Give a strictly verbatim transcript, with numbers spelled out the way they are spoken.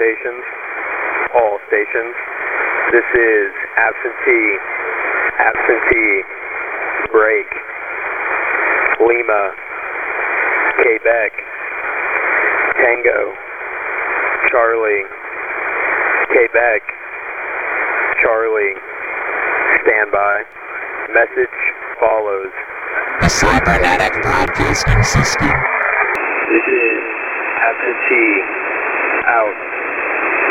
stations. All stations. This is absentee. Absentee. Break. Lima. Quebec. Tango. Charlie. Quebec. Charlie. Standby. Message follows. The cybernetic broadcasting system. This is absentee out.